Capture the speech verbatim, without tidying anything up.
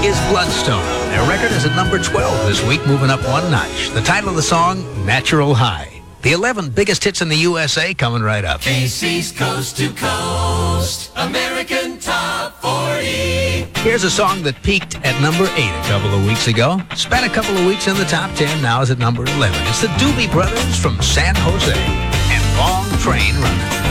is Bloodstone. Their record is at number twelve this week, moving up one notch. The title of the song, Natural High. The eleven biggest hits in the U S A coming right up. K C's Coast to Coast, American Top forty. Here's a song that peaked at number eight a couple of weeks ago. Spent a couple of weeks in the top ten, now is at number eleven. It's the Doobie Brothers from San Jose and Long Train Running.